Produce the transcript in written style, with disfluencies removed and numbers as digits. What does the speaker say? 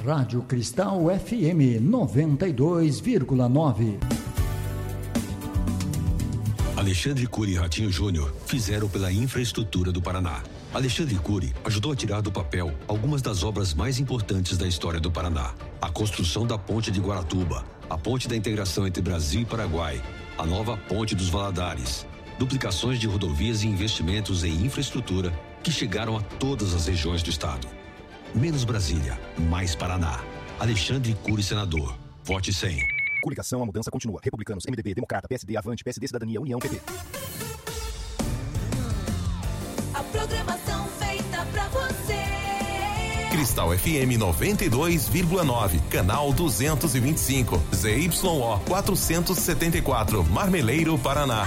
Rádio Cristal FM 92,9. Alexandre Cury e Ratinho Júnior fizeram pela infraestrutura do Paraná. Alexandre Cury ajudou a tirar do papel algumas das obras mais importantes da história do Paraná. A construção da ponte de Guaratuba, a ponte da integração entre Brasil e Paraguai, a nova ponte dos Valadares, duplicações de rodovias e investimentos em infraestrutura que chegaram a todas as regiões do estado. Menos Brasília, mais Paraná. Alexandre Cury, senador. Vote 100. Coligação, a mudança continua. Republicanos, MDB, Democrata, PSD, Avante, PSD, Cidadania, União, PP. A programação feita pra você. Cristal FM 92,9, canal 225, ZYO 474, Marmeleiro, Paraná.